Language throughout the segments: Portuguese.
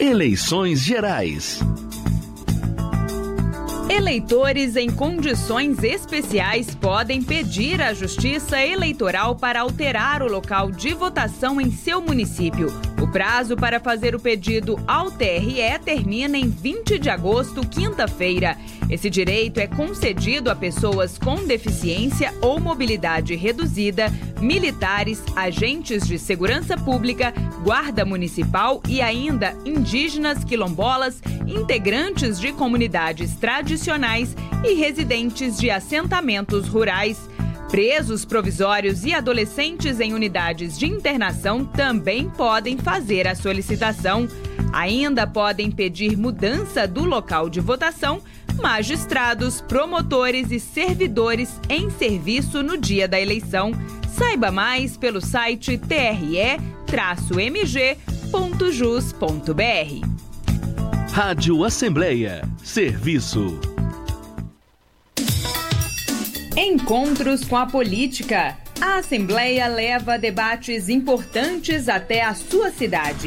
Eleições Gerais. Eleitores em condições especiais podem pedir à Justiça Eleitoral para alterar o local de votação em seu município. O prazo para fazer o pedido ao TRE termina em 20 de agosto, quinta-feira. Esse direito é concedido a pessoas com deficiência ou mobilidade reduzida, militares, agentes de segurança pública, guarda municipal e ainda indígenas, quilombolas, integrantes de comunidades tradicionais e residentes de assentamentos rurais. Presos provisórios e adolescentes em unidades de internação também podem fazer a solicitação. Ainda podem pedir mudança do local de votação magistrados, promotores e servidores em serviço no dia da eleição. Saiba mais pelo site tre-mg.jus.br. Rádio Assembleia. Serviço. Encontros com a política. A Assembleia leva debates importantes até a sua cidade.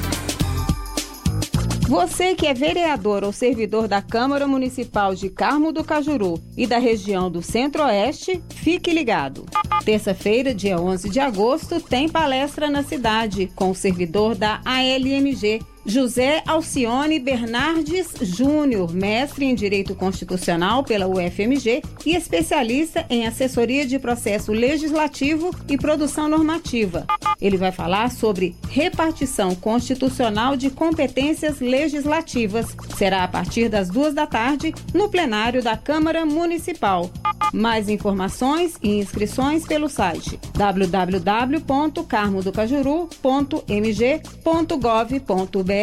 Você que é vereador ou servidor da Câmara Municipal de Carmo do Cajuru e da região do Centro-Oeste, fique ligado. Terça-feira, dia 11 de agosto, tem palestra na cidade com o servidor da ALMG, José Alcione Bernardes Júnior, mestre em Direito Constitucional pela UFMG e especialista em assessoria de processo legislativo e produção normativa. Ele vai falar sobre repartição constitucional de competências legislativas. Será a partir das 2h no plenário da Câmara Municipal. Mais informações e inscrições pelo site www.carmodocajuru.mg.gov.br.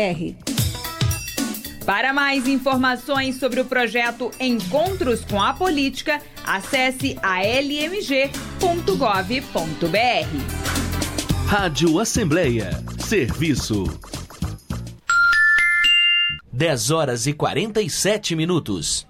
Para mais informações sobre o projeto Encontros com a Política, acesse almg.gov.br. Rádio Assembleia. Serviço. 10h47.